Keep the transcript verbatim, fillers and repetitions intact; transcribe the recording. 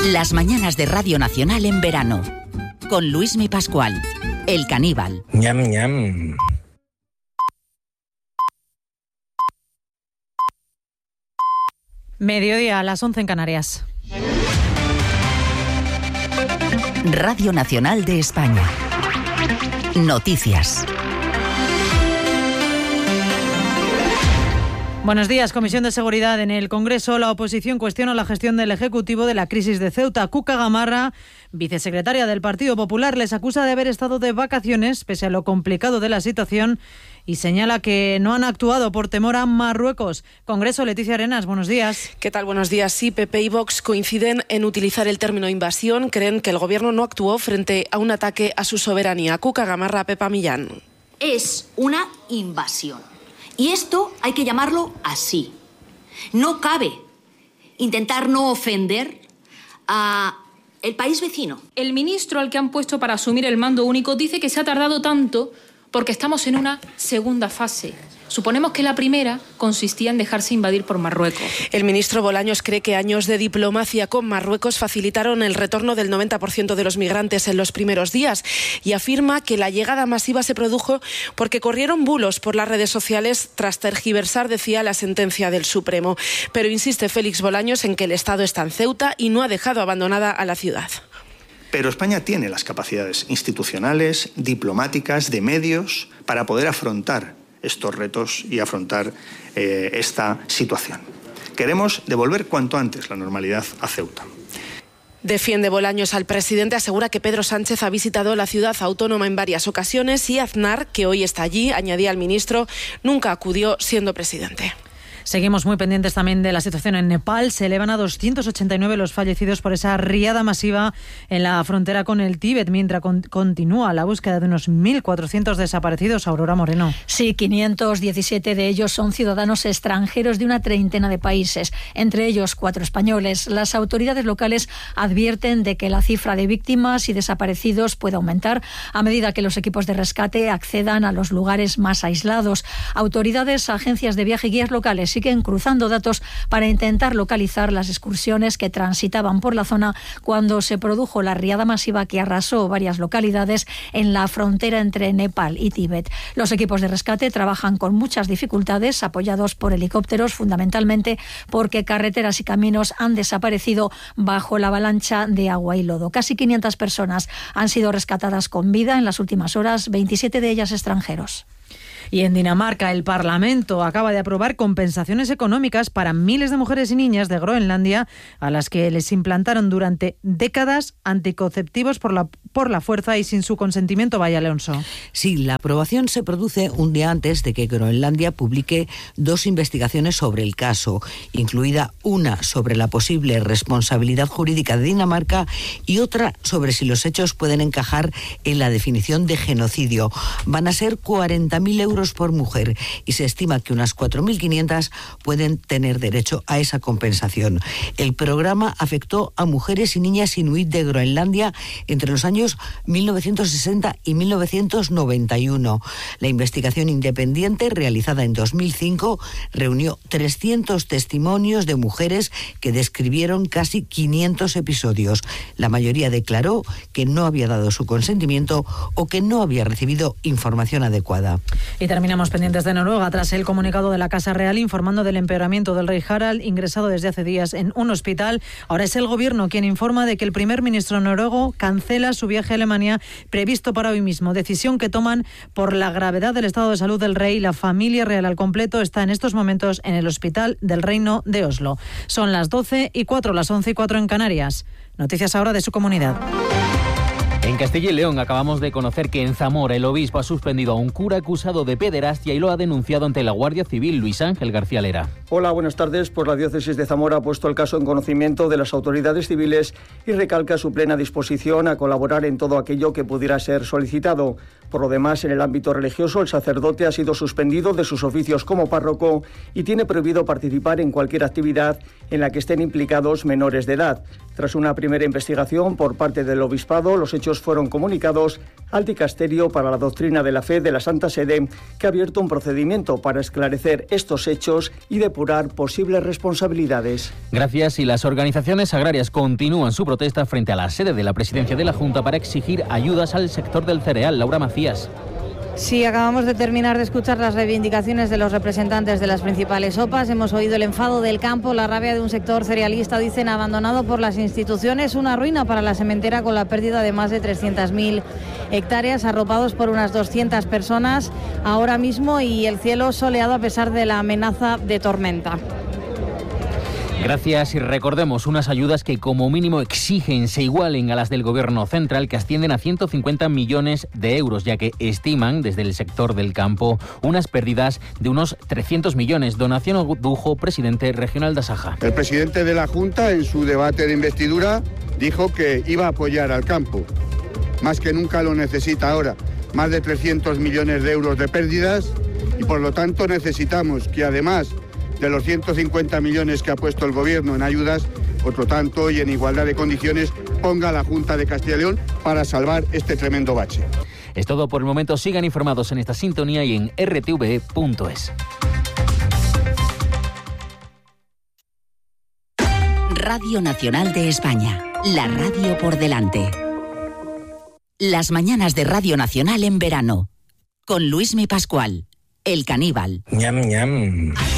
Las mañanas de Radio Nacional en verano. Con Luismi Pascual, el caníbal. Ñam, ñam. Mediodía a las once en Canarias. Radio Nacional de España. Noticias. Buenos días. Comisión de Seguridad en el Congreso. La oposición cuestiona la gestión del Ejecutivo de la crisis de Ceuta. Cuca Gamarra, vicesecretaria del Partido Popular, les acusa de haber estado de vacaciones pese a lo complicado de la situación y señala que no han actuado por temor a Marruecos. Congreso, Leticia Arenas, buenos días. ¿Qué tal? Buenos días. Sí, P P y Vox coinciden en utilizar el término invasión. Creen que el Gobierno no actuó frente a un ataque a su soberanía. Cuca Gamarra, Pepa Millán. Es una invasión. Y esto hay que llamarlo así. No cabe intentar no ofender a el país vecino. El ministro al que han puesto para asumir el mando único dice que se ha tardado tanto porque estamos en una segunda fase. Suponemos que la primera consistía en dejarse invadir por Marruecos. El ministro Bolaños cree que años de diplomacia con Marruecos facilitaron el retorno del noventa por ciento de los migrantes en los primeros días y afirma que la llegada masiva se produjo porque corrieron bulos por las redes sociales tras tergiversar, decía, la sentencia del Supremo. Pero insiste Félix Bolaños en que el Estado está en Ceuta y no ha dejado abandonada a la ciudad. Pero España tiene las capacidades institucionales, diplomáticas, de medios para poder afrontar estos retos y afrontar eh, esta situación. Queremos devolver cuanto antes la normalidad a Ceuta. Defiende Bolaños al presidente, asegura que Pedro Sánchez ha visitado la ciudad autónoma en varias ocasiones y Aznar, que hoy está allí, añadía al ministro, nunca acudió siendo presidente. Seguimos muy pendientes también de la situación en Nepal. Se elevan a doscientos ochenta y nueve los fallecidos por esa riada masiva en la frontera con el Tíbet, mientras con, continúa la búsqueda de unos mil cuatrocientos desaparecidos. Aurora Moreno. Sí, quinientos diecisiete de ellos son ciudadanos extranjeros de una treintena de países, entre ellos cuatro españoles. Las autoridades locales advierten de que la cifra de víctimas y desaparecidos puede aumentar a medida que los equipos de rescate accedan a los lugares más aislados. Autoridades, agencias de viaje y guías locales siguen cruzando datos para intentar localizar las excursiones que transitaban por la zona cuando se produjo la riada masiva que arrasó varias localidades en la frontera entre Nepal y Tíbet. Los equipos de rescate trabajan con muchas dificultades, apoyados por helicópteros, fundamentalmente porque carreteras y caminos han desaparecido bajo la avalancha de agua y lodo. Casi quinientas personas han sido rescatadas con vida en las últimas horas, veintisiete de ellas extranjeros. Y en Dinamarca, el Parlamento acaba de aprobar compensaciones económicas para miles de mujeres y niñas de Groenlandia a las que les implantaron durante décadas anticonceptivos por la, por la fuerza y sin su consentimiento. Vaya, Alonso. Sí, la aprobación se produce un día antes de que Groenlandia publique dos investigaciones sobre el caso, incluida una sobre la posible responsabilidad jurídica de Dinamarca y otra sobre si los hechos pueden encajar en la definición de genocidio. Van a ser cuarenta mil euros por mujer y se estima que unas cuatro mil quinientas pueden tener derecho a esa compensación. El programa afectó a mujeres y niñas inuit de Groenlandia entre los años mil novecientos sesenta y mil novecientos noventa y uno. La investigación independiente realizada en dos mil cinco reunió trescientos testimonios de mujeres que describieron casi quinientos episodios. La mayoría declaró que no había dado su consentimiento o que no había recibido información adecuada. Y terminamos pendientes de Noruega tras el comunicado de la Casa Real informando del empeoramiento del rey Harald, ingresado desde hace días en un hospital. Ahora es el gobierno quien informa de que el primer ministro noruego cancela su viaje a Alemania previsto para hoy mismo. Decisión que toman por la gravedad del estado de salud del rey. La familia real al completo está en estos momentos en el Hospital del Reino de Oslo. Son las doce y cuatro, las once y cuatro en Canarias. Noticias ahora de su comunidad. En Castilla y León acabamos de conocer que en Zamora el obispo ha suspendido a un cura acusado de pederastia y lo ha denunciado ante la Guardia Civil. Luis Ángel García Lera. Hola, buenas tardes. Pues la diócesis de Zamora ha puesto el caso en conocimiento de las autoridades civiles y recalca su plena disposición a colaborar en todo aquello que pudiera ser solicitado. Por lo demás, en el ámbito religioso, el sacerdote ha sido suspendido de sus oficios como párroco y tiene prohibido participar en cualquier actividad en la que estén implicados menores de edad. Tras una primera investigación por parte del obispado, los hechos hechos fueron comunicados al Dicasterio para la Doctrina de la Fe de la Santa Sede, que ha abierto un procedimiento para esclarecer estos hechos y depurar posibles responsabilidades. Gracias. Y las organizaciones agrarias continúan su protesta frente a la sede de la Presidencia de la Junta para exigir ayudas al sector del cereal. Laura Macías. Sí, acabamos de terminar de escuchar las reivindicaciones de los representantes de las principales O P As. Hemos oído el enfado del campo, la rabia de un sector cerealista, dicen, abandonado por las instituciones, una ruina para la sementera con la pérdida de más de trescientas mil hectáreas, arropados por unas doscientas personas ahora mismo y el cielo soleado a pesar de la amenaza de tormenta. Gracias, y recordemos unas ayudas que como mínimo exigen se igualen a las del Gobierno central, que ascienden a ciento cincuenta millones de euros, ya que estiman desde el sector del campo unas pérdidas de unos trescientos millones. Donación Odujo, presidente regional de Asaja. El presidente de la Junta, en su debate de investidura, dijo que iba a apoyar al campo. Más que nunca lo necesita ahora. Más de trescientos millones de euros de pérdidas y por lo tanto necesitamos que además de los ciento cincuenta millones que ha puesto el Gobierno en ayudas, otro tanto y en igualdad de condiciones ponga la Junta de Castilla y León para salvar este tremendo bache. Es todo por el momento. Sigan informados en esta sintonía y en r t v punto es. Radio Nacional de España, la radio por delante. Las mañanas de Radio Nacional en verano, con Luismi Pascual, el caníbal. Ñam, ñam.